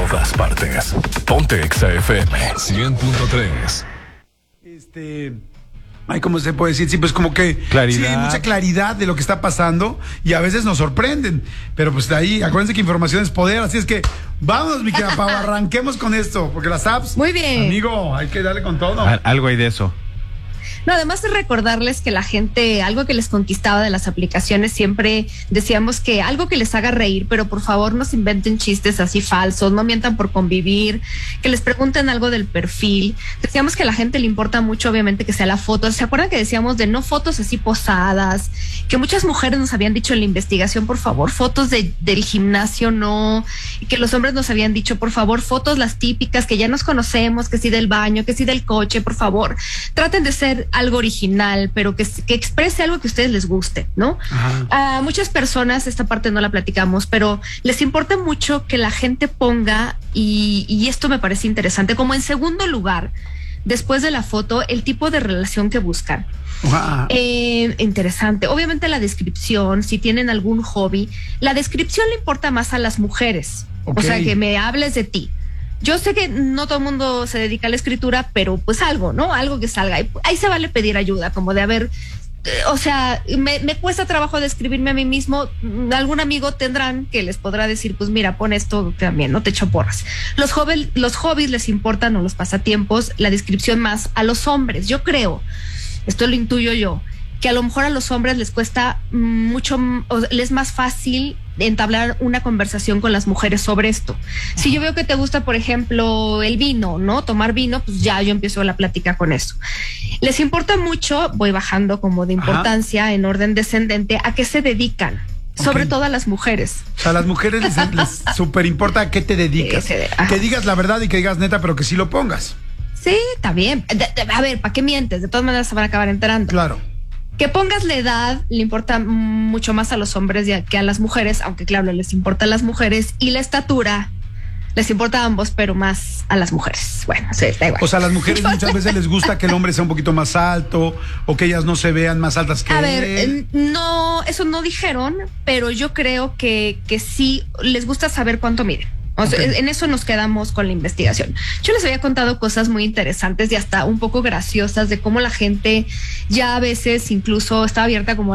todas partes. Ponte Exa FM 100.3. Ay, ¿cómo se puede decir? Sí, pues como que Claridad. sí, hay mucha claridad de lo que está pasando y a veces nos sorprenden. Pero pues de ahí, acuérdense que información es poder, así es que vamos, mi querida Pau, arranquemos con esto, porque las apps, Muy bien. amigo, hay que darle con todo. Algo hay de eso. No, además de recordarles que la gente, algo que les conquistaba de las aplicaciones, siempre decíamos que algo que les haga reír, pero por favor no se inventen chistes así falsos, no mientan por convivir, que les pregunten algo del perfil. Decíamos que a la gente le importa mucho, obviamente, que sea la foto. ¿Se acuerdan que decíamos de no fotos así posadas? Que muchas mujeres nos habían dicho en la investigación, por favor, fotos del gimnasio no, y que los hombres nos habían dicho, por favor, fotos las típicas que ya nos conocemos, que sí del baño, que sí del coche, por favor, traten de ser algo original, pero que exprese algo que a ustedes les guste, ¿no? A muchas personas, esta parte no la platicamos, pero les importa mucho que la gente ponga, y esto me parece interesante, como en segundo lugar, después de la foto, el tipo de relación que buscan. Interesante. Obviamente la descripción, si tienen algún hobby, la descripción le importa más a las mujeres. Okay. O sea, que me hables de ti. Yo sé que no todo el mundo se dedica a la escritura, pero pues algo, ¿no? Algo que salga. Ahí se vale pedir ayuda, como de haber, o sea, me cuesta trabajo describirme a mí mismo. Algún amigo tendrán que les podrá decir, pues mira, pon esto también, no te echo porras. Los hobbies les importan, o los pasatiempos, la descripción más a los hombres. Yo creo, esto lo intuyo yo, que a lo mejor a los hombres les cuesta mucho, les es más fácil entablar una conversación con las mujeres sobre esto. Si yo veo que te gusta, por ejemplo, el vino, ¿no? Tomar vino, pues ya yo empiezo la plática con eso. Les importa mucho, voy bajando como de importancia en orden descendente, a qué se dedican. Sobre todo a las mujeres. O sea, a las mujeres les súper importa a qué te dedicas. Que digas la verdad y que digas neta, pero que sí lo pongas. Sí, está bien. A ver, ¿para qué mientes? De todas maneras se van a acabar enterando. Claro. Que pongas la edad le importa mucho más a los hombres que a las mujeres, aunque claro, les importa a las mujeres, y la estatura les importa a ambos, pero más a las mujeres. Bueno, sí, da igual. O sea, a las mujeres muchas veces les gusta que el hombre sea un poquito más alto o que ellas no se vean más altas que él. A ver, no, eso no dijeron, pero yo creo que sí les gusta saber cuánto miden. O sea, en eso nos quedamos con la investigación. Yo les había contado cosas muy interesantes y hasta un poco graciosas de cómo la gente ya a veces incluso estaba abierta como a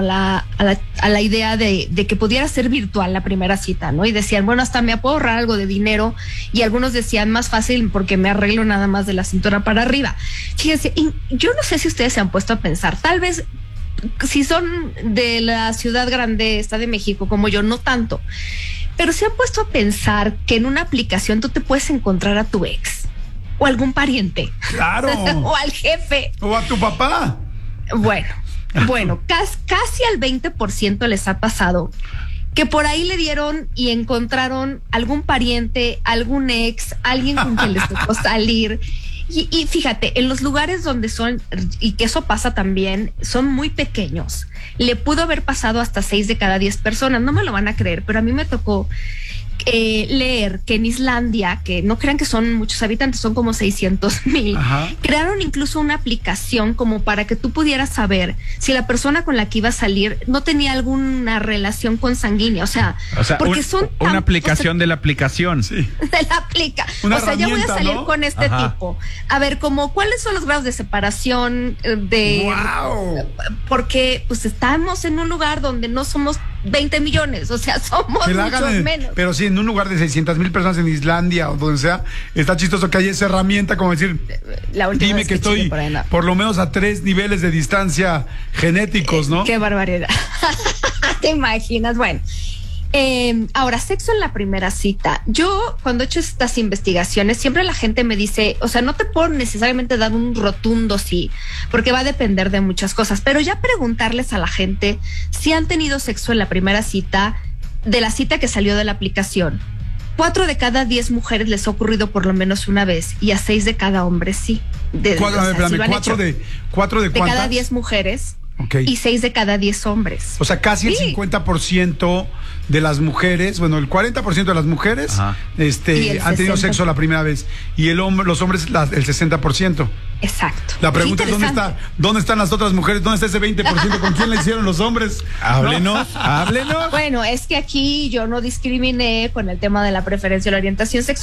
la idea de que pudiera ser virtual la primera cita, ¿no? Y decían, bueno, hasta me puedo ahorrar algo de dinero, y algunos decían más fácil porque me arreglo nada más de la cintura para arriba. Fíjense, yo no sé si ustedes se han puesto a pensar, tal vez si son de la ciudad grande, esta de México, como yo, no tanto. Pero se han puesto a pensar que en una aplicación tú te puedes encontrar a tu ex o algún pariente. Claro. O al jefe. O a tu papá. Bueno, casi al 20% les ha pasado que por ahí le dieron y encontraron algún pariente, algún ex, alguien con quien les tocó salir. Y fíjate, en los lugares donde son, y que eso pasa también, son muy pequeños. Le pudo haber pasado hasta 6 de cada 10 personas. No me lo van a creer, pero a mí me tocó leer que en Islandia, que no crean que son muchos habitantes, son como 600,000, crearon incluso una aplicación como para que tú pudieras saber si la persona con la que iba a salir no tenía alguna relación consanguínea. O sea porque son una aplicación de la aplicación. Sí. De la aplica. Una o sea, ya voy a salir, ¿no?, con este tipo. A ver, como ¿cuáles son los grados de separación de? ¡Wow! Porque pues estamos en un lugar donde no somos 20 millones, o sea, somos muchos menos. Pero sí, en un lugar de 600,000 personas en Islandia o donde sea, está chistoso que haya esa herramienta como decir, dime que estoy por lo menos a 3 niveles de distancia genéticos, ¿no? Qué barbaridad. ¿Te imaginas? Bueno, ahora, sexo en la primera cita. Yo, cuando he hecho estas investigaciones, siempre la gente me dice, o sea, no te puedo necesariamente dar un rotundo sí, porque va a depender de muchas cosas, pero ya preguntarles a la gente si han tenido sexo en la primera cita, de la cita que salió de la aplicación. 4 de cada 10 mujeres les ha ocurrido por lo menos una vez, y a 6 de cada hombre sí. ¿4 de cada 10 mujeres. Okay. Y 6 de cada 10 hombres. O sea, casi el 50% de las mujeres, bueno, el 40% de las mujeres han tenido sexo la primera vez. Y los hombres el 60%. Exacto. La pregunta es ¿dónde están las otras mujeres? ¿Dónde está ese 20%? ¿Con quién la hicieron los hombres? Háblenos. Bueno, es que aquí yo no discriminé con el tema de la preferencia o la orientación sexual.